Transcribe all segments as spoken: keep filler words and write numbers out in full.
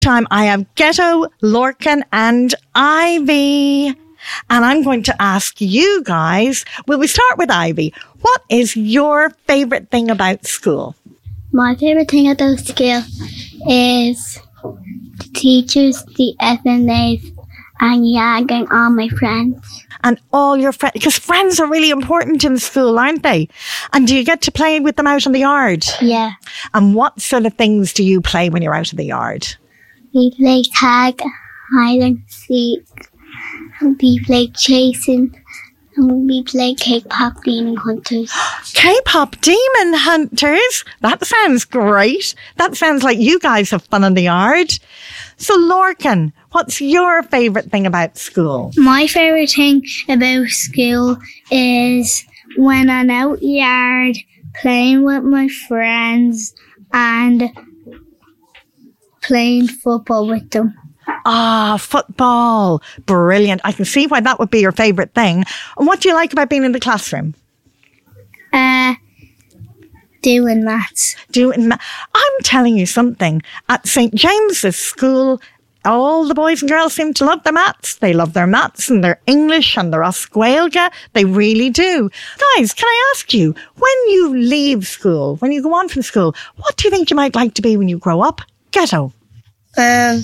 Time I have Ghetto, Lorcan and Ivy. And I'm going to ask you guys, will we start with Ivy? What is your favourite thing about school? My favourite thing about school is the teachers, the S N As, and yagging all my friends. And all your friends, because friends are really important in school, aren't they? And do you get to play with them out in the yard? Yeah. And what sort of things do you play when you're out in the yard? We play tag, hide and seek, we play chasing, and we play K-pop demon hunters. K-pop demon hunters? That sounds great. That sounds like you guys have fun in the yard. So Lorcan, what's your favourite thing about school? My favourite thing about school is when I'm out yard playing with my friends and playing football with them. Ah, football. Brilliant. I can see why that would be your favourite thing. And what do you like about being in the classroom? Uh, doing maths. Doing ma- I'm telling you something. At Saint James's School, all the boys and girls seem to love their maths. They love their maths and their English and their Oscuelga. They really do. Guys, can I ask you, when you leave school, when you go on from school, what do you think you might like to be when you grow up? Ghetto. Um,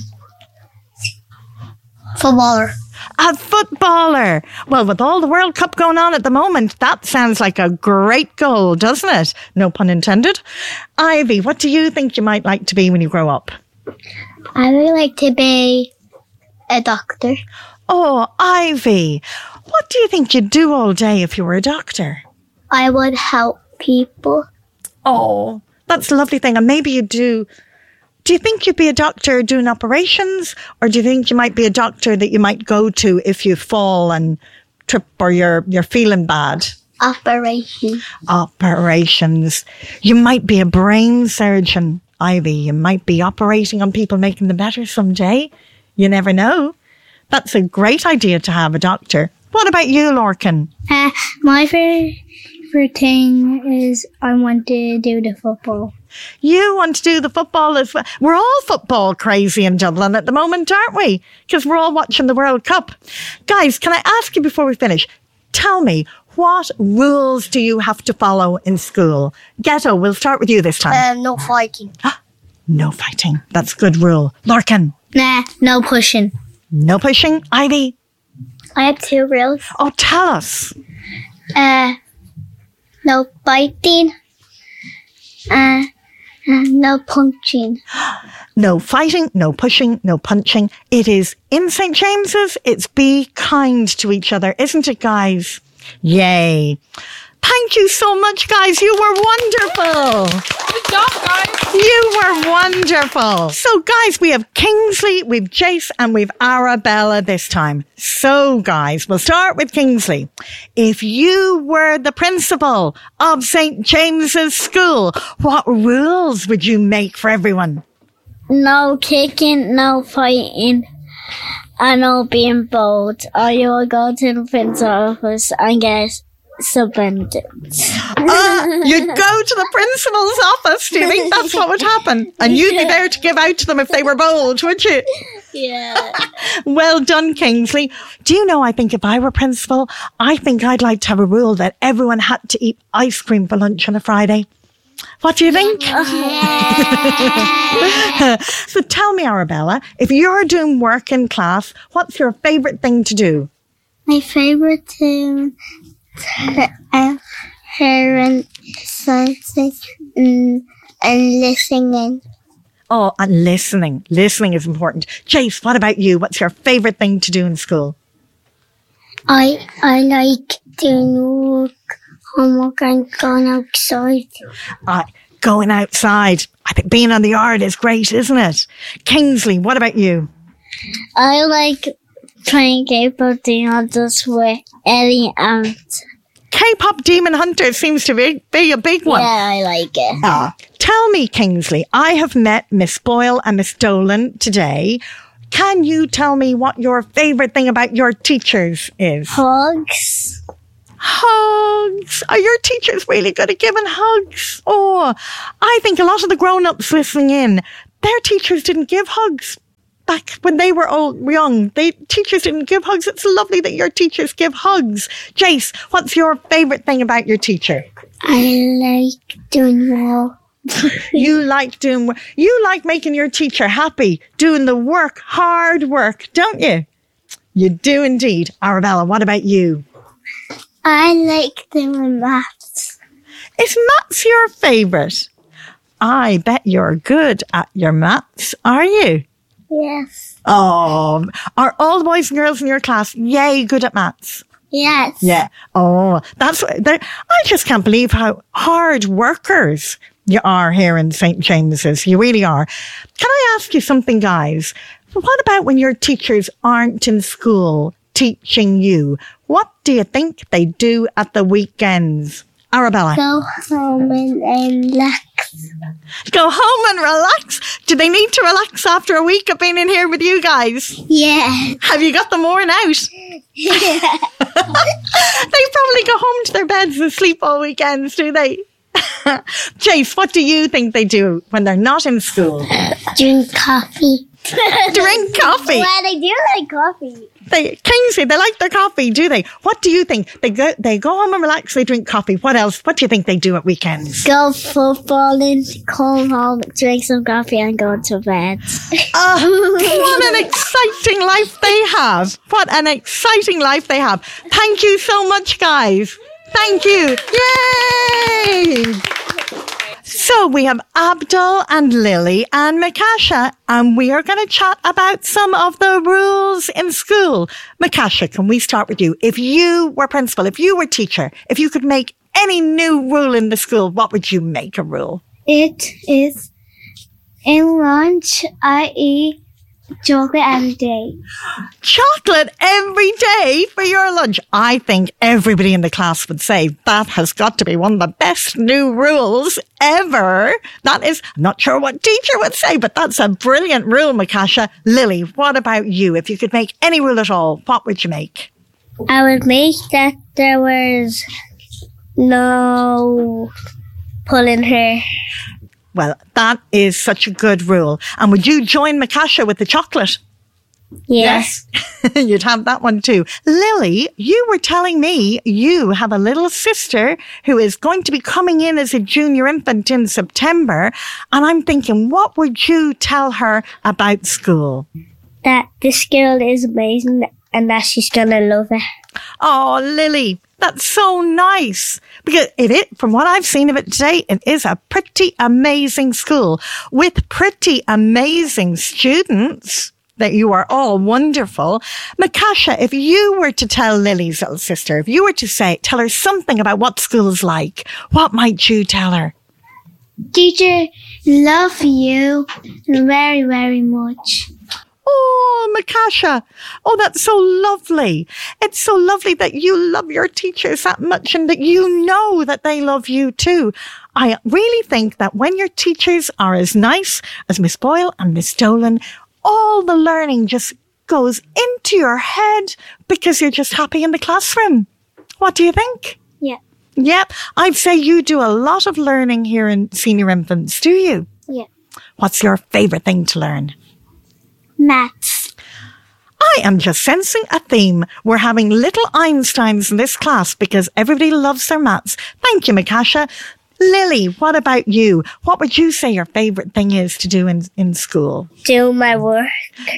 footballer. A footballer. Well, with all the World Cup going on at the moment, that sounds like a great goal, doesn't it? No pun intended. Ivy, what do you think you might like to be when you grow up? I would like to be a doctor. Oh, Ivy, what do you think you'd do all day if you were a doctor? I would help people. Oh, that's a lovely thing. And maybe you'd do... Do you think you'd be a doctor doing operations? Or do you think you might be a doctor that you might go to if you fall and trip or you're, you're feeling bad? Operation. Operations. You might be a brain surgeon, Ivy. You might be operating on people, making them better someday. You never know. That's a great idea to have, a doctor. What about you, Lorcan? Uh, my favourite thing is I want to do the football. You want to do the football as well. We're all football crazy in Dublin at the moment, aren't we? Because we're all watching the World Cup. Guys, can I ask you before we finish, tell me, what rules do you have to follow in school? Ghetto, we'll start with you this time. Um, no fighting. No fighting. That's a good rule. Lorcan? Nah, no pushing. No pushing. Ivy? I have two rules. Oh, tell us. Uh, no biting. Uh, uh, no punching. No fighting, no pushing, no punching. It is in Saint James's. It's be kind to each other, isn't it, guys? Yay. Thank you so much, guys. You were wonderful. Good job, guys. You were wonderful. So, guys, we have Kingsley, we've Jace, and we've Arabella this time. So, guys, we'll start with Kingsley. If you were the principal of Saint James's School, what rules would you make for everyone? No kicking, no fighting, and no being bold. Or you will go to the principal's office and get suspended. Uh, you'd go to the principal's office. Do you think that's what would happen? And you'd be there to give out to them if they were bold, would you? Yeah. Well done, Kingsley. Do you know, I think if I were principal, I think I'd like to have a rule that everyone had to eat ice cream for lunch on a Friday. What do you think? So tell me, Arabella, if you're doing work in class, what's your favourite thing to do? My favourite thing to uh, hearing something and, and listening. Oh, and listening. Listening is important. Jace, what about you? What's your favourite thing to do in school? I I like doing work, homework and going outside. Uh, going outside. I think being on the yard is great, isn't it? Kingsley, what about you? I like playing K-pop Demon Hunters with Ellie and... K-pop Demon Hunter seems to be, be a big one. Yeah, I like it. Ah, tell me, Kingsley, I have met Miss Boyle and Miss Dolan today. Can you tell me what your favourite thing about your teachers is? Hugs. Hugs. Are your teachers really good at giving hugs? Oh, I think a lot of the grown-ups listening in, their teachers didn't give hugs. back when they were all young, they teachers didn't give hugs. It's lovely that your teachers give hugs. Jace, what's your favourite thing about your teacher? I like doing work. You like doing, you like making your teacher happy, doing the work, hard work, don't you? You do indeed. Arabella, what about you? I like doing maths. Is maths your favourite? I bet you're good at your maths, are you? Yes. Oh, are all the boys and girls in your class, yay, good at maths? Yes. Yeah. Oh, that's what, I just can't believe how hard workers you are here in Saint James's. You really are. Can I ask you something, guys? What about when your teachers aren't in school teaching you? What do you think they do at the weekends? Arabella. Go home and, and relax. Go home and relax? Do they need to relax after a week of being in here with you guys? Yeah. Have you got them worn out? Yeah. They probably go home to their beds and sleep all weekends, do they? Jace, what do you think they do when they're not in school? Drink coffee. Drink coffee. Well, they do like coffee. They, Kingsley, they like their coffee, do they? What do you think? They go, they go home and relax, they drink coffee. What else? What do you think they do at weekends? Go footballing, come home, drink some coffee and go to bed. Oh, what an exciting life they have. What an exciting life they have. Thank you so much, guys. Thank you. Yay! So we have Abdul and Lily and Mikasha, and we are going to chat about some of the rules in school. Mikasha, can we start with you? If you were principal, if you were teacher, if you could make any new rule in the school, what would you make a rule? It is in lunch, I eat chocolate every day. Chocolate every day for your lunch. I think everybody in the class would say that has got to be one of the best new rules ever. That is, I'm not sure what teacher would say, but that's a brilliant rule, Mikasha. Lily, what about you? If you could make any rule at all, what would you make? I would make that there was no pulling hair. Well, that is such a good rule. And would you join Mikasha with the chocolate? Yes. You'd have that one too. Lily, you were telling me you have a little sister who is going to be coming in as a junior infant in September. And I'm thinking, what would you tell her about school? That this girl is amazing and that she's going to love it. Oh, Lily, that's so nice. Because it, it, from what I've seen of it today, it is a pretty amazing school with pretty amazing students. That you are all wonderful. Mikasha, if you were to tell Lily's little sister, if you were to say, tell her something about what school is like, what might you tell her? Teacher, love you very, very much. Oh, Mikasha. Oh, that's so lovely. It's so lovely that you love your teachers that much and that you know that they love you too. I really think that when your teachers are as nice as Miss Boyle and Miss Dolan, all the learning just goes into your head because you're just happy in the classroom. What do you think? Yeah. Yep. I'd say you do a lot of learning here in senior infants, do you? Yeah. What's your favourite thing to learn? Maths. I am just sensing a theme. We're having little Einsteins in this class because everybody loves their maths. Thank you, Mikasha. Lily, what about you? What would you say your favourite thing is to do in, in school? Do my work.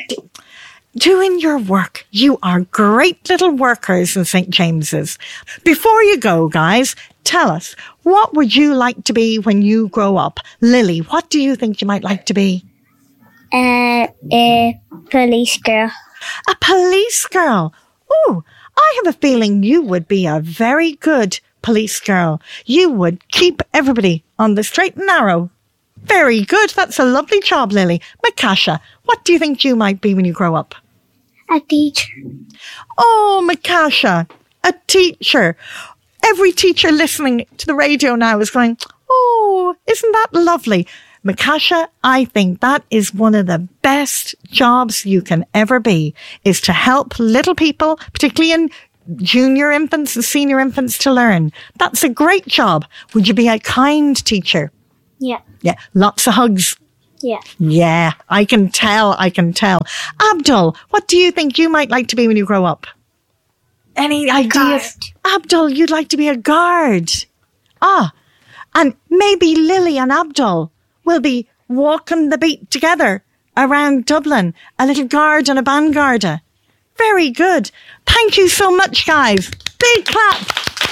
Doing your work. You are great little workers in Saint James's. Before you go, guys, tell us, what would you like to be when you grow up? Lily, what do you think you might like to be? Uh, a police girl. A police girl. Oh, I have a feeling you would be a very good police girl. You would keep everybody on the straight and narrow. Very good. That's a lovely job, Lily. Mikasha, what do you think you might be when you grow up? A teacher. Oh, Mikasha, a teacher. Every teacher listening to the radio now is going, oh, isn't that lovely? Mikasha, I think that is one of the best jobs you can ever be, is to help little people, particularly in junior infants and senior infants, to learn. That's a great job. Would you be a kind teacher? Yeah. Yeah. Lots of hugs. Yeah. Yeah, I can tell, I can tell. Abdul, what do you think you might like to be when you grow up? Any ideas? Abdul, you'd like to be a guard. Ah, and maybe Lily and Abdul will be walking the beat together around Dublin, a little guard and a band garda. Very good. Thank you so much, guys. Big clap.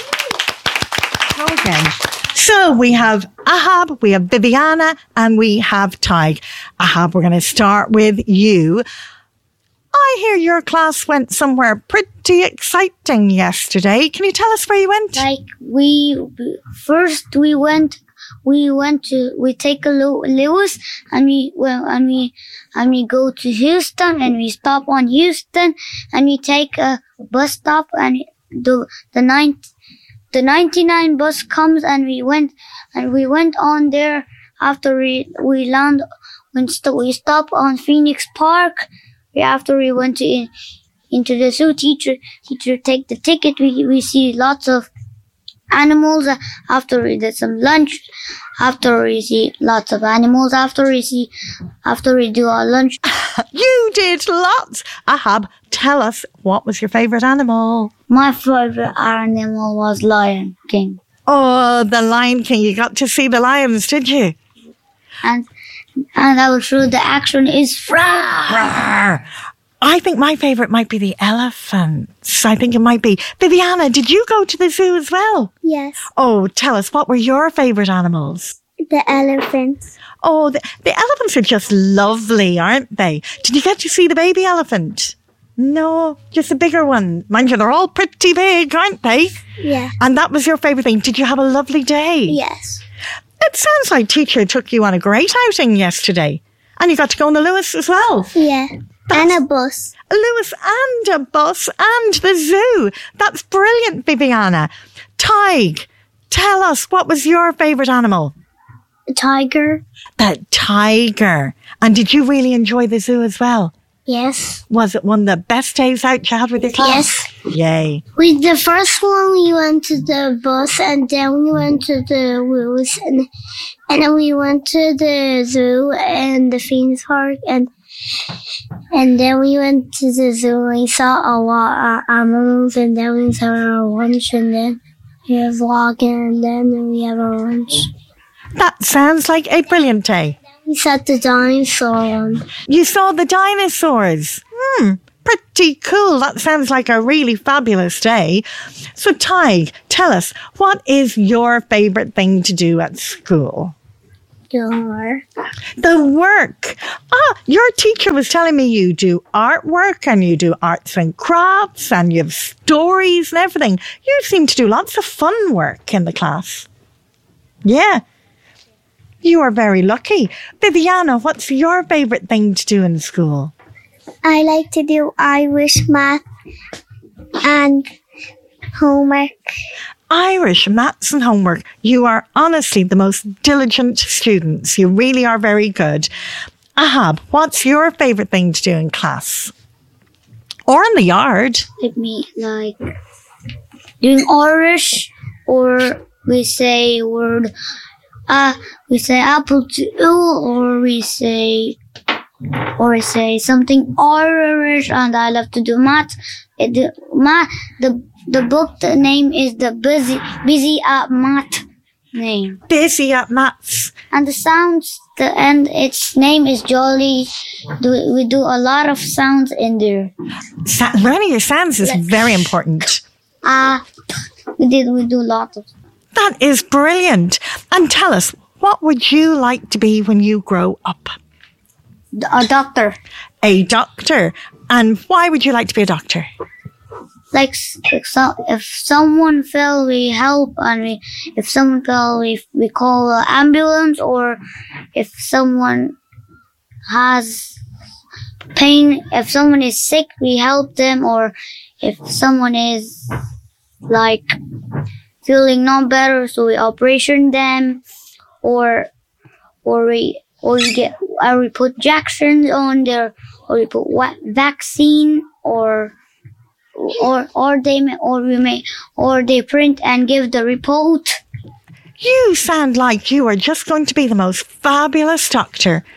Go again. So we have Ahab, we have Viviana, and we have Tig. Ahab, we're going to start with you. I hear your class went somewhere pretty exciting yesterday. Can you tell us where you went? Like we first we went we went to we take a Lew- Lewis and we well and we and we go to Houston and we stop on Houston and we take a bus stop and the the nine the ninety-nine bus comes and we went and we went on there after we we land when st- we stop on Phoenix Park. After we went to in, into the zoo, teacher teacher take the ticket. We we see lots of animals. After we did some lunch, after we see lots of animals. After we see, after we do our lunch. You did lots. Ahab, tell us, what was your favourite animal? My favorite animal was Lion King. Oh, the Lion King. You got to see the lions, did you? And and I was sure the action is Rawr. I think my favourite might be the elephants. I think it might be. Viviana, did you go to the zoo as well? Yes, Oh, tell us, what were your favourite animals? the elephants. Oh, the, the elephants are just lovely, aren't they? Did you get to see the baby elephant? No, just a bigger one. Mind you, they're all pretty big, aren't they? Yeah. And that was your favourite thing. Did you have a lovely day? Yes. It sounds like teacher took you on a great outing yesterday. And you got to go on the Lewis as well. Yeah. And a bus. A Lewis and a bus and the zoo. That's brilliant, Viviana. Tig, tell us, what was your favourite animal? A tiger. The tiger. And did you really enjoy the zoo as well? Yes. Was it one of the best days out you had with your class? Yes. Yay. With the first one, we went to the bus, and then we went to the wheels, and and then we went to the zoo and the Phoenix Park, and and then we went to the zoo and we saw a lot of animals, and then we saw our lunch, and then we have walking, and then we have our lunch. That sounds like a brilliant day. We saw the dinosaur one. You saw the dinosaurs. Hmm, pretty cool. That sounds like a really fabulous day. So, Tig, tell us, what is your favourite thing to do at school? Door. The work. Ah, your teacher was telling me you do artwork and you do arts and crafts and you have stories and everything. You seem to do lots of fun work in the class. Yeah. You are very lucky. Viviana, what's your favourite thing to do in school? I like to do Irish, math, and homework. Irish, maths and homework. You are honestly the most diligent students. You really are very good. Ahab, what's your favourite thing to do in class? Or in the yard? Like me, like doing Irish, or we say word, uh, we say apple to, or we say, or we say something Irish, and I love to do math. It, the, math, the the book, the name is the busy busy at math name. Busy at maths. And the sounds, the and its name is Jolly. Do, we do a lot of sounds in there. Sa- learning your sounds is very important. Ah, uh, we did. We do lots of. That is brilliant. And tell us, what would you like to be when you grow up? A doctor. A doctor. And why would you like to be a doctor? Like, like so, if someone fell, we help, and we, if someone fell, we we call an ambulance, or if someone has pain, if someone is sick, we help them, or if someone is like feeling not better, so we operation them, or or we or we get or we put injections on there, or we put what vaccine, or. Or or they may, or we may or they print and give the report. You sound like you are just going to be the most fabulous doctor.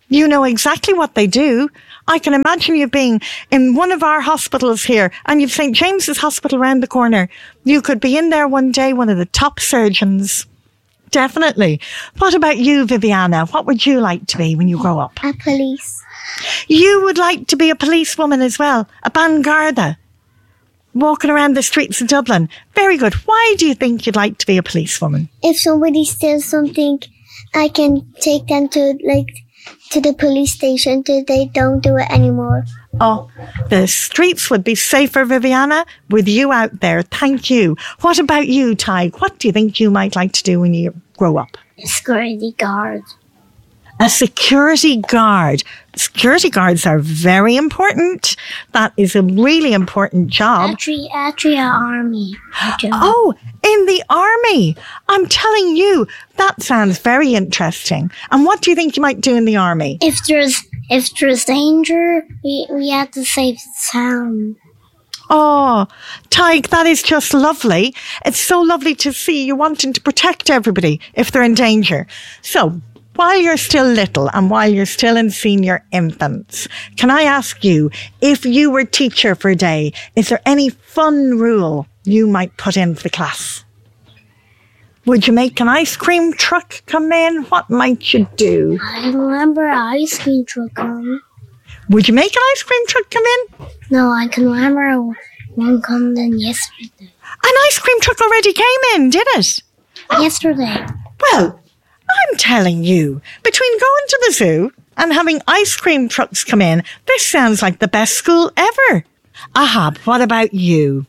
You know exactly what they do. I can imagine you being in one of our hospitals here, and you've Saint James's Hospital round the corner. You could be in there one day, one of the top surgeons. Definitely. What about you, Viviana? What would you like to be when you grow up? A police. You would like to be a policewoman as well, a Bangarda, walking around the streets of Dublin. Very good. Why do you think you'd like to be a policewoman? If somebody steals something, I can take them to like to the police station till they don't do it anymore. Oh, the streets would be safer, Viviana, with you out there. Thank you. What about you, Tig? What do you think you might like to do when you grow up? Security guard. A security guard. Security guards are very important. That is a really important job. Actually, actually, an army. Oh, in the army. I'm telling you, that sounds very interesting. And what do you think you might do in the army? If there's if there's danger, we we have to save the town. Oh, Tig, that is just lovely. It's so lovely to see you wanting to protect everybody if they're in danger. So, while you're still little and while you're still in senior infants, can I ask you, if you were teacher for a day, is there any fun rule you might put in for the class? Would you make an ice cream truck come in? What might you do? I remember an ice cream truck coming. Would you make an ice cream truck come in? No, I can remember one coming in yesterday. An ice cream truck already came in, did it? Yesterday. Well, I'm telling you, between going to the zoo and having ice cream trucks come in, this sounds like the best school ever. Ahab, what about you?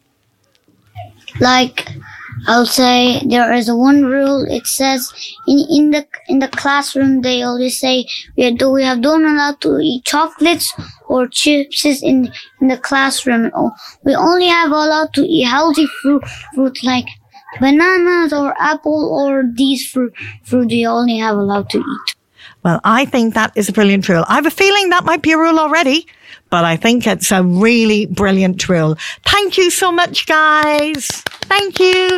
Like, I'll say there is a one rule. It says in, in the in the classroom they always say we do we have don't allowed to eat chocolates or chips in in the classroom. Or we only have allowed to eat healthy fruit fruit like bananas or apple or these fruit fruit we only have allowed to eat. Well, I think that is a brilliant rule. I have a feeling that might be a rule already, but I think it's a really brilliant rule. Thank you so much, guys. Thank you.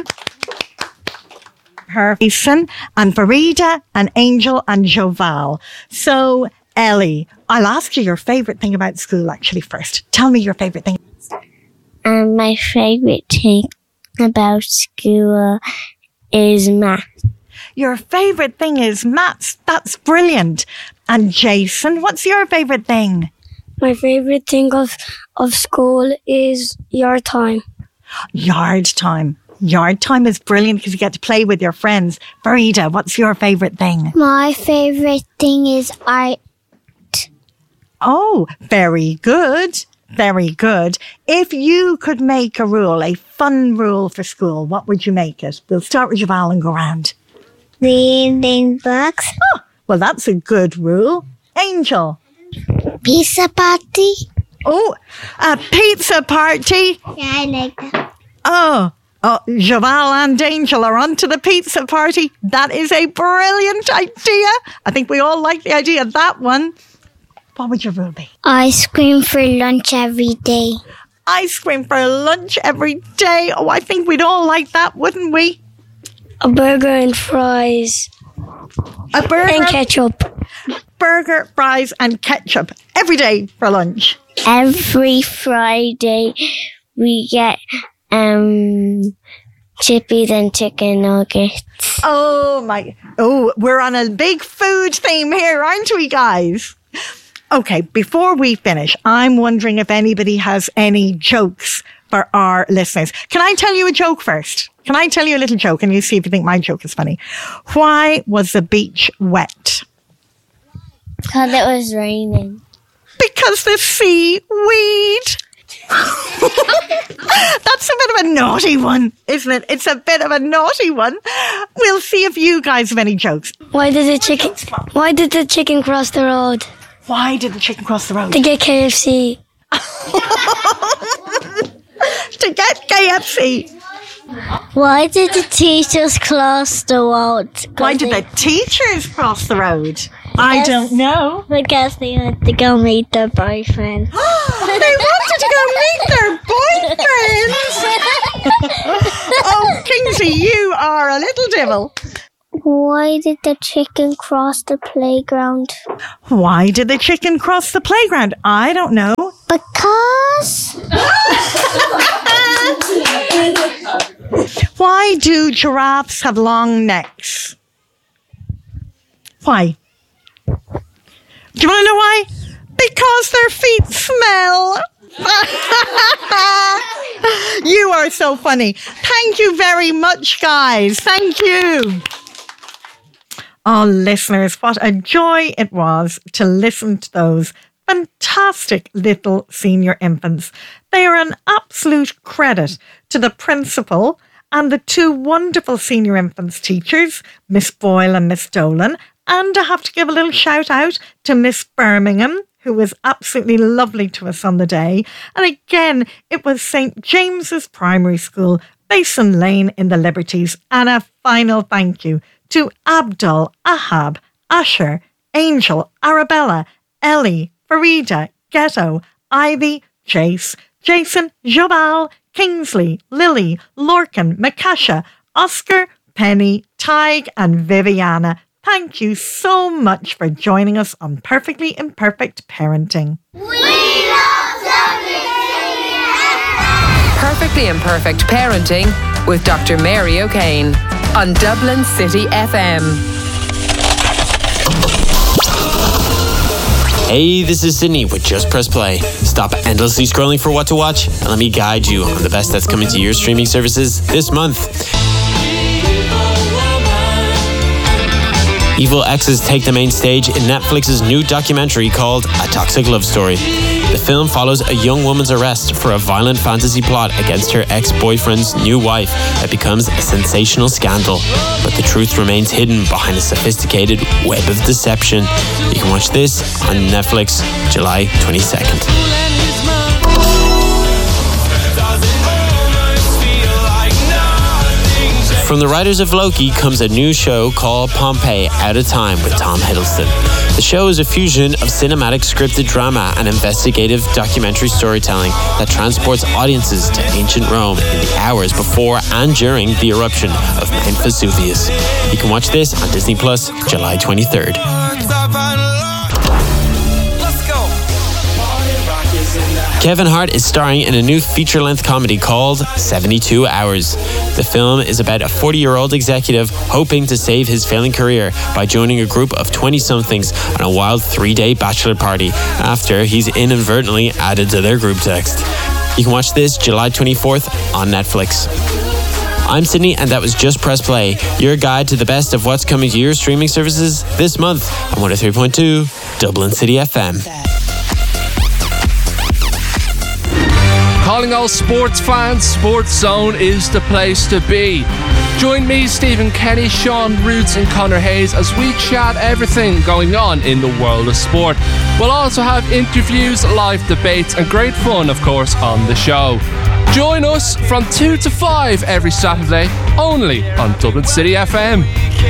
Her, Jason and Farida and Angel and Joval. So, Ellie, I'll ask you your favourite thing about school actually first. Tell me your favourite thing. Um, my favourite thing about school is math. Your favourite thing is maths. That's brilliant. And Jason, what's your favourite thing? My favourite thing of, of school is yard time. Yard time. Yard time is brilliant because you get to play with your friends. Farida, what's your favourite thing? My favourite thing is art. Oh, very good. Very good. If you could make a rule, a fun rule for school, what would you make it? We'll start with Javal and go round. Reading books. Oh, well, that's a good rule. Angel. Pizza party. Oh, a pizza party. Yeah, I like that. Oh, oh, Javal and Angel are on to the pizza party. That is a brilliant idea. I think we all like the idea of that one. What would your rule be? Ice cream for lunch every day. Ice cream for lunch every day. Oh, I think we'd all like that, wouldn't we? A burger and fries. A burger and ketchup. Burger, fries and ketchup every day for lunch. Every Friday we get um chippies and chicken nuggets. Oh my, oh, we're on a big food theme here, aren't we, guys? Okay, before we finish, I'm wondering if anybody has any jokes for our listeners. Can I tell you a joke first? Can I tell you a little joke and you see if you think my joke is funny? Why was the beach wet? Because it was raining. Because the seaweed. That's a bit of a naughty one, isn't it? It's a bit of a naughty one. We'll see if you guys have any jokes. Why did the chicken? Why did the chicken cross the road? Why did the chicken cross the road? To get K F C. To get K F C. Why did the teachers cross the road? Why did the teachers cross the road? I don't know. Because they had to go meet their boyfriend. They wanted to go meet their boyfriends. Oh, Kingsley, you are a little devil. Why did the chicken cross the playground? Why did the chicken cross the playground? I don't know. Because... Why do giraffes have long necks? Why? Do you want to know why? Because their feet smell. You are so funny. Thank you very much, guys. Thank you. Oh, listeners, what a joy it was to listen to those fantastic little senior infants. They are an absolute credit to the principal and the two wonderful senior infants teachers, Miss Boyle and Miss Dolan. And I have to give a little shout out to Miss Birmingham, who was absolutely lovely to us on the day. And again, it was Saint James's Primary School, Basin Lane in the Liberties. And a final thank you to Abdul, Ahab, Asher, Angel, Arabella, Ellie, Farida, Ghetto, Ivy, Chase, Jason, Jabal, Kingsley, Lily, Lorcan, Makasha, Oscar, Penny, Tig and Viviana. Thank you so much for joining us on Perfectly Imperfect Parenting. We love Dublin City F M! Perfectly Imperfect Parenting with Doctor Mary O'Kane on Dublin City F M. Hey, this is Sydney with Just Press Play. Stop endlessly scrolling for what to watch and let me guide you on the best that's coming to your streaming services this month. Evil exes take the main stage in Netflix's new documentary called A Toxic Love Story. The film follows a young woman's arrest for a violent fantasy plot against her ex-boyfriend's new wife that becomes a sensational scandal. But the truth remains hidden behind a sophisticated web of deception. You can watch this on Netflix July twenty-second. From the writers of Loki comes a new show called Pompeii Out of Time with Tom Hiddleston. The show is a fusion of cinematic scripted drama and investigative documentary storytelling that transports audiences to ancient Rome in the hours before and during the eruption of Mount Vesuvius. You can watch this on Disney Plus July twenty-third. Kevin Hart is starring in a new feature-length comedy called seventy-two hours. The film is about a forty-year-old executive hoping to save his failing career by joining a group of twenty-somethings on a wild three-day bachelor party after he's inadvertently added to their group text. You can watch this July twenty-fourth on Netflix. I'm Sydney, and that was Just Press Play, your guide to the best of what's coming to your streaming services this month on one oh three point two Dublin City F M. Calling all sports fans, Sports Zone is the place to be. Join me, Stephen Kenny, Sean Roots and Connor Hayes as we chat everything going on in the world of sport. We'll also have interviews, live debates and great fun, of course, on the show. Join us from two to five every Saturday, only on Dublin City F M.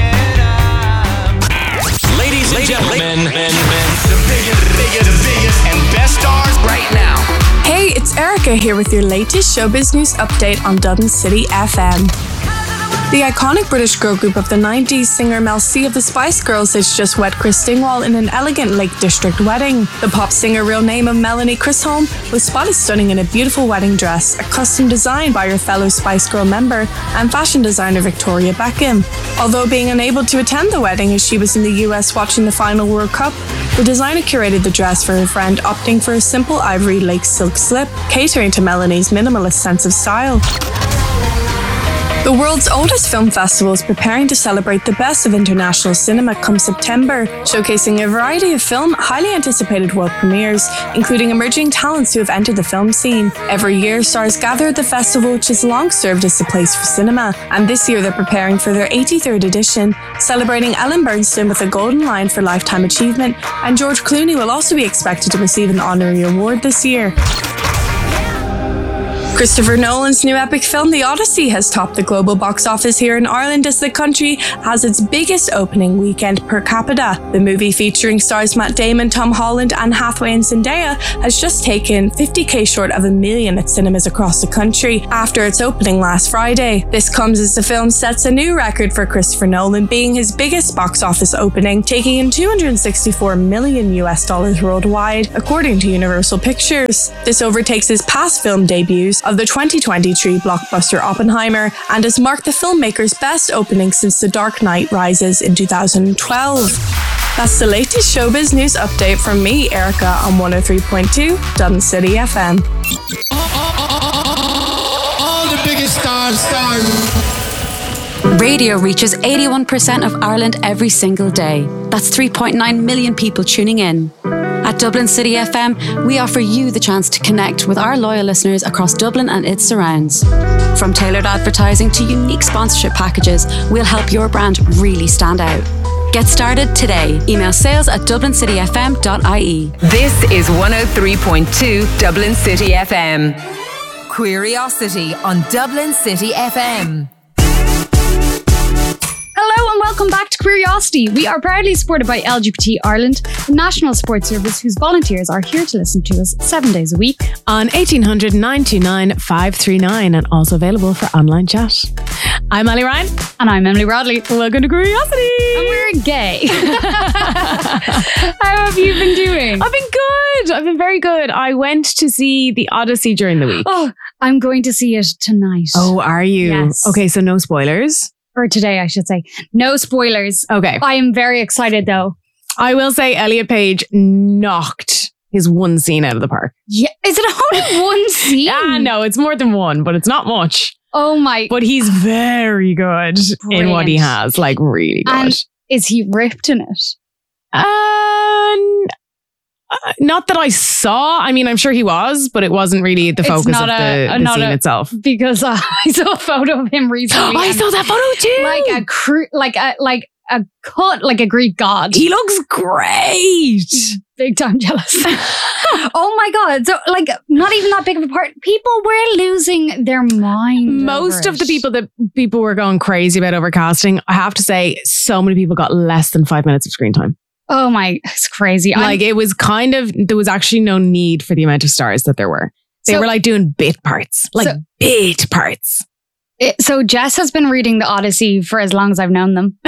Ladies and gentlemen, men, men, men, the biggest, biggest, biggest and best stars right now. Hey, it's Erica here with your latest showbiz news update on Dublin City F M. The iconic British girl group of the nineties, singer Mel C of the Spice Girls has just wed Chris Dingwall in an elegant Lake District wedding. The pop singer, real name of Melanie Chisholm, was spotted stunning in a beautiful wedding dress, a custom designed by her fellow Spice Girl member and fashion designer Victoria Beckham. Although being unable to attend the wedding as she was in the U S watching the final World Cup, the designer curated the dress for her friend, opting for a simple ivory lake silk slip, catering to Melanie's minimalist sense of style. The world's oldest film festival is preparing to celebrate the best of international cinema come September, showcasing a variety of film, highly anticipated world premieres, including emerging talents who have entered the film scene. Every year, stars gather at the festival, which has long served as the place for cinema, and this year they're preparing for their eighty-third edition, celebrating Ellen Burstyn with a Golden Lion for Lifetime Achievement, and George Clooney will also be expected to receive an honorary award this year. Christopher Nolan's new epic film, The Odyssey, has topped the global box office here in Ireland as the country has its biggest opening weekend per capita. The movie, featuring stars Matt Damon, Tom Holland, Anne Hathaway and Zendaya, has just taken fifty k short of a million at cinemas across the country after its opening last Friday. This comes as the film sets a new record for Christopher Nolan, being his biggest box office opening, taking in two hundred sixty-four million US dollars worldwide, according to Universal Pictures. This overtakes his past film debuts of the twenty twenty-three blockbuster Oppenheimer and has marked the filmmaker's best opening since The Dark Knight Rises in two thousand twelve. That's the latest showbiz news update from me, Erica, on one oh three point two Dublin City F M. All the biggest stars, stars. Radio reaches eighty-one percent of Ireland every single day. That's three point nine million people tuning in. At Dublin City F M, we offer you the chance to connect with our loyal listeners across Dublin and its surrounds. From tailored advertising to unique sponsorship packages, we'll help your brand really stand out. Get started today. Email sales at dublin city f m dot i e. This is one oh three point two Dublin City F M. Curiosity on Dublin City F M. Hello and welcome back to Curiosity. We are proudly supported by L G B T Ireland, the national sports service whose volunteers are here to listen to us seven days a week. On eighteen hundred, nine two nine, five three nine and also available for online chat. I'm Ali Ryan. And I'm Emily Bradley. Welcome to Curiosity. And we're gay. How have you been doing? I've been good. I've been very good. I went to see The Odyssey during the week. Oh, I'm going to see it tonight. Oh, are you? Yes. Okay, so no spoilers. Or today, I should say. No spoilers. Okay. I am very excited though. I will say Elliot Page knocked his one scene out of the park. Yeah. Is it only one scene? Ah, no, it's more than one, but it's not much. Oh my. But he's very good Brilliant. in what he has. Like really good. And is he ripped in it? Um, uh, not that I saw. I mean, I'm sure he was, but it wasn't really the focus of a, the, the scene a, itself. Because uh, I saw a photo of him recently. I saw that photo too. Like a cr- like a like a cut like a Greek god. He looks great. Big time jealous. Oh my god! So like, not even that big of a part. People were losing their mind. Most of the people that people were going crazy about overcasting, I have to say, so many people got less than five minutes of screen time. Oh my, it's crazy. Like I'm, it was kind of, there was actually no need for the amount of stars that there were. They so, were like doing bit parts, like so, bit parts. It, so Jess has been reading the Odyssey for as long as I've known them.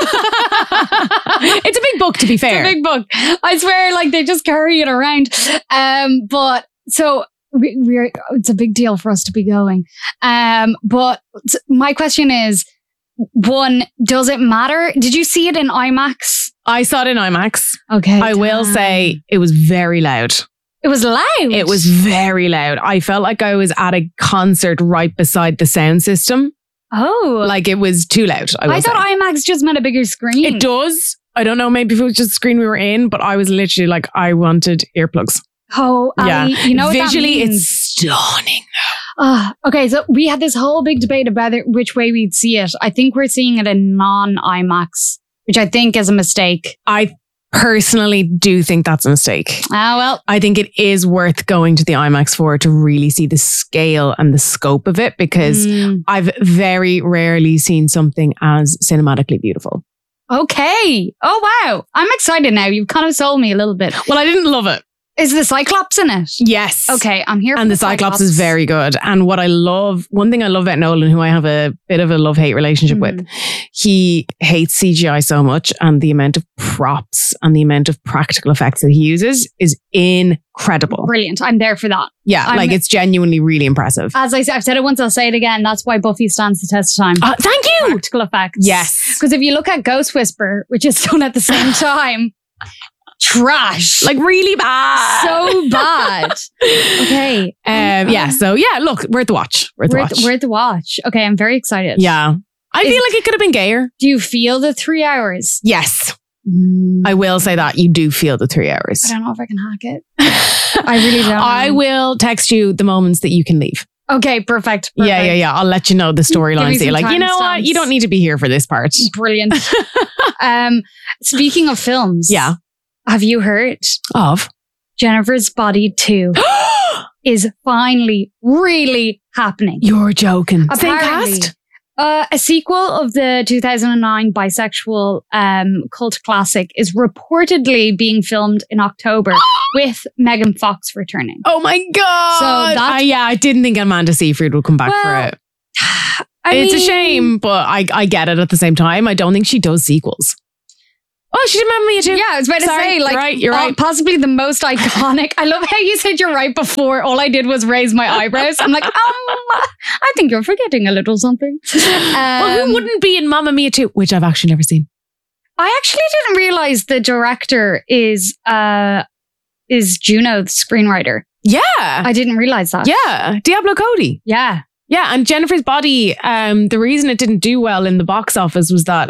It's a big book, to be fair. It's a big book. I swear, like they just carry it around. Um, but so we, we're, it's a big deal for us to be going. Um, but my question is, one, does it matter? Did you see it in IMAX? I saw it in IMAX. Okay. I will say it was very loud. It was loud. It was very loud. I felt like I was at a concert right beside the sound system. Oh. Like it was too loud. I, I thought say. IMAX just meant a bigger screen. It does. I don't know. Maybe if it was just the screen we were in, but I was literally like, I wanted earplugs. Oh, yeah. Ali, you know what Visually, that means? It's stunning. Uh, okay, so we had this whole big debate about it, which way we'd see it. I think we're seeing it in non-IMAX, which I think is a mistake. I personally do think that's a mistake. Ah, well. I think it is worth going to the IMAX for to really see the scale and the scope of it, because mm. I've very rarely seen something as cinematically beautiful. Okay. Oh, wow. I'm excited now. You've kind of sold me a little bit. Well, I didn't love it. Is the Cyclops in it? Yes. Okay, I'm here for And the, the Cyclops. Cyclops is very good. And what I love, one thing I love about Nolan, who I have a bit of a love-hate relationship mm. with, he hates C G I so much, and the amount of props and the amount of practical effects that he uses is incredible. Brilliant. I'm there for that. Yeah, I'm, like it's genuinely really impressive. As I said, I've said it once, I'll say it again. That's why Buffy stands the test of time. Uh, thank you. Practical effects. Yes. Because if you look at Ghost Whisperer, which is done at the same time, trash. Like really bad. So bad. Okay. Um, yeah, so yeah, look, worth the watch. Worth the worth, watch. Worth the watch. Okay, I'm very excited. Yeah. I Is, feel like it could have been gayer. Do you feel the three hours? Yes. Mm. I will say that. You do feel the three hours. I don't know if I can hack it. I really don't. I will text you the moments that you can leave. Okay, perfect. perfect. Yeah, yeah, yeah. I'll let you know the storyline. So you're like, you know what? You don't need to be here for this part. Brilliant. um, speaking of films. Yeah. Have you heard of Jennifer's Body two is finally really happening. You're joking. Same Apparently, cast? Uh, a sequel of the two thousand nine bisexual um, cult classic is reportedly being filmed in October with Megan Fox returning. Oh my God. So that's- Uh, yeah, I didn't think Amanda Seyfried would come back Well, for it. I it's mean, a shame, but I, I get it at the same time. I don't think she does sequels. Oh, she did Mamma Mia too. Yeah, I was about to Sorry, say, like, you're right, you're uh, right. possibly the most iconic. I love how you said you're right before. All I did was raise my eyebrows. I'm like, um, I think you're forgetting a little something. Well, Um, who wouldn't be in Mamma Mia too? Which I've actually never seen. I actually didn't realize the director is uh is Juno, the screenwriter. Yeah. I didn't realize that. Yeah. Diablo Cody. Yeah. Yeah. And Jennifer's Body, um, the reason it didn't do well in the box office was that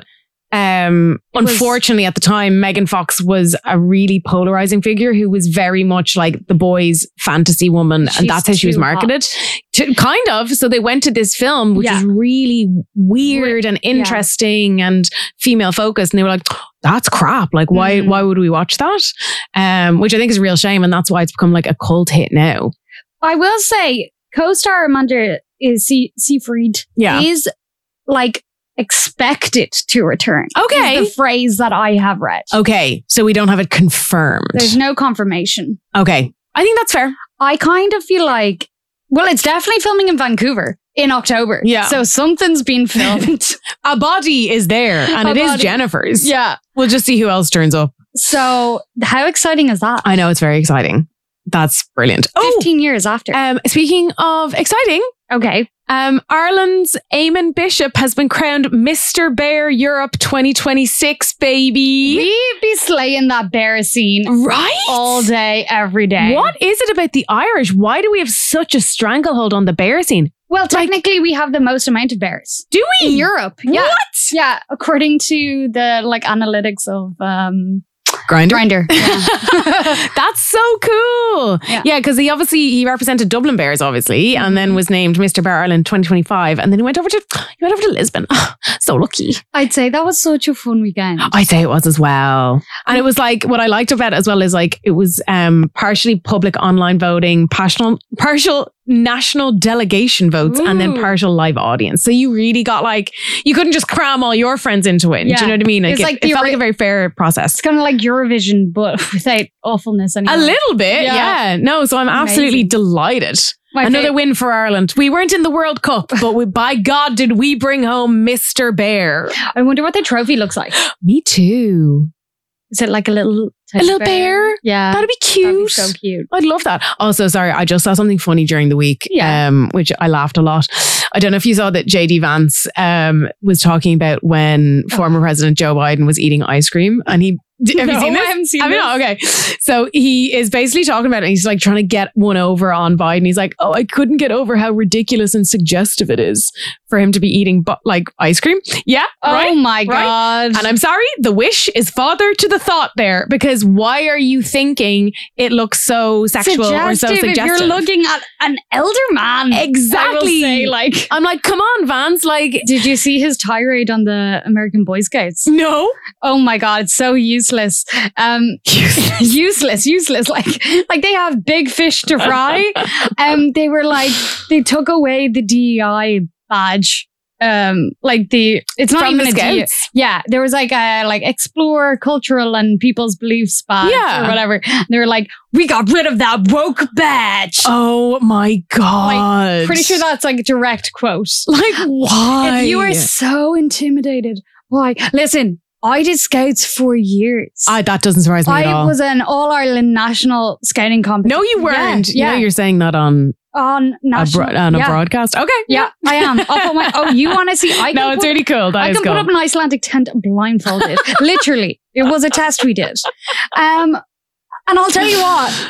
um, It was- unfortunately at the time, Megan Fox was a really polarizing figure who was very much like the boys' fantasy woman. She's and that's how she was too marketed. To, kind of. So they went to this film, which Yeah. is really weird and interesting and female focused. And they were like, that's crap. Like, why, Mhm. why would we watch that? Um, which I think is a real shame. And that's why it's become like a cult hit now. I will say, co-star Amanda is Se- Seyfried Yeah. is like expected to return. Okay. Is the phrase that I have read. Okay. So we don't have it confirmed. There's no confirmation. Okay. I think that's fair. I kind of feel like, well, it's definitely filming in Vancouver in October. Yeah. So something's been filmed. A body is there and A it is body. Jennifer's. Yeah. We'll just see who else turns up. So how exciting is that? I know it's very exciting. That's brilliant. Oh, fifteen years after. um, speaking of exciting, okay. um, Ireland's Eamon Bishop has been crowned Mister Bear Europe twenty twenty-six, baby. We be slaying that bear scene Right? all day, every day. What is it about the Irish? Why do we have such a stranglehold on the bear scene? Well, technically, we have the most amount of bears Do we? in Europe. Yeah. What? Yeah, according to the like analytics of um, Grinder. Grinder. Yeah. That's so cool. Yeah. Yeah, because he obviously he represented Dublin Bears, obviously, and then was named Mister Bear Ireland twenty twenty-five, and then he went over to he went over to Lisbon. So lucky. I'd say that was such a fun weekend. I'd say it was as well. And it was like what I liked about it as well is like it was um partially public online voting, partial partial national delegation votes, and then Ooh. partial live audience. So you really got like you couldn't just cram all your friends into it. Do Yeah. you know what I mean? Like It's it, like it the felt ori- like a very fair process. It's kind of like Eurovision, but without awfulness anymore. A little bit, Yeah. yeah. No, so I'm absolutely Amazing. delighted. My Another fav- win for Ireland. We weren't in the World Cup, but we, by God, did we bring home Mister Bear? I wonder what the trophy looks like. Me too. Is it like a little A little bear? Yeah. That'd be cute. That'd be so cute. I'd love that. Also, sorry, I just saw something funny during the week, Yeah. um, which I laughed a lot. I don't know if you saw that J D Vance um, was talking about when former President Joe Biden was eating ice cream, and he have No, you seen this? I haven't seen Have you this. not? Okay. So he is basically talking about it. And he's like trying to get one over on Biden. He's like, oh, I couldn't get over how ridiculous and suggestive it is for him to be eating bu- like ice cream. Yeah. Oh right? my Right? God. And I'm sorry, the wish is father to the thought there, because why are you thinking it looks so sexual or so Suggestive suggestive? if you're looking at an elder man. Exactly. I will say, like, I'm like, come on, Vance. Like, did you see his tirade on the American Boy Scouts? no. Oh my God, it's so useless. Um, useless, useless. Like, like they have big fish to fry. Um, they were like, they took away the D E I badge. Um, like the, it's not From even the a D E I. Scouts? Yeah, there was like a like explore cultural and people's beliefs badge Yeah. or whatever. They were like, we got rid of that woke badge. Oh my God. Pretty sure that's like a direct quote. Like, why? If you are so intimidated, why? Listen, I did scouts for years. I, that doesn't surprise me at I all. was an All Ireland national scouting competition. no, you weren't. Yeah, No, yeah. you're saying that on on a, national bro- on a yeah. broadcast. Okay. Yeah, I am. I'll put my. Oh, you want to see? I can No, it's put, really cool. That I is can cool. put up an Icelandic tent blindfolded. Literally, it was a test we did. Um, and I'll tell you what.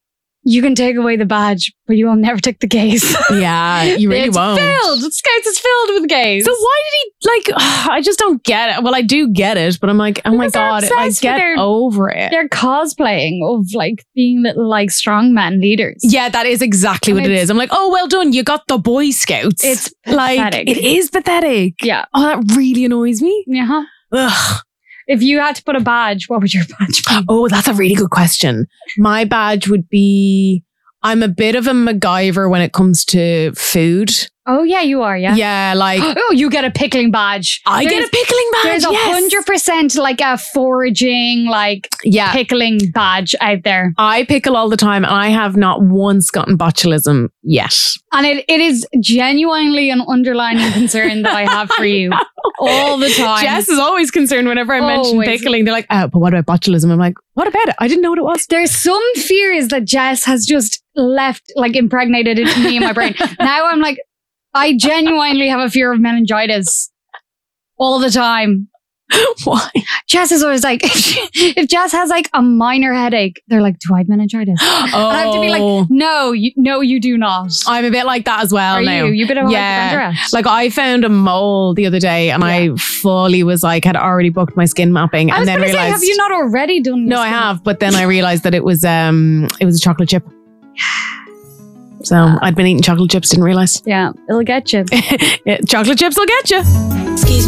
You can take away the badge, but you will never take the gaze. Yeah, you really it's won't. filled. Scouts is filled with gays. So why did he like? I just don't get it. Well, I do get it, but I'm like, oh my Because they're God, like obsessed with get their- over it. They're cosplaying of like being little like strongman leaders. Yeah, that is exactly And what it it's- is. I'm like, oh, well done. You got the Boy Scouts. It's like, pathetic. it is pathetic. Yeah. Oh, that really annoys me. Yeah. Ugh. If you had to put a badge, what would your badge be? Oh, that's a really good question. My badge would be, I'm a bit of a MacGyver when it comes to food. Oh, yeah, you are, yeah. Yeah, like... oh, you get a pickling badge. I there's, get a pickling badge, There's a yes. one hundred percent like a foraging, like yeah. pickling badge out there. I pickle all the time and I have not once gotten botulism yet. And it, it is genuinely an underlying concern that I have for you all the time. Jess is always concerned whenever I mention Always. pickling. They're like, oh, but what about botulism? I'm like, what about it? I didn't know what it was. There's some fears that Jess has just left, like impregnated into me in my brain. Now I'm like, I genuinely have a fear of meningitis all the time. Why? Jess is always like, if Jess has like a minor headache, they're like, do I have meningitis? Oh. And I have to be like, no, you, no, you do not. I'm a bit like that as well Are now. you? You bit of a yeah. hypochondriac. Like I found a mole the other day and yeah. I fully was like, had already booked my skin mapping I and was then gonna realized. Say, have you not already done this? No, I have. But then I realized that it was, um, it was a chocolate chip. So uh, I'd been eating chocolate chips, didn't realize. Yeah, it'll get you. yeah, chocolate chips will get you. Excuse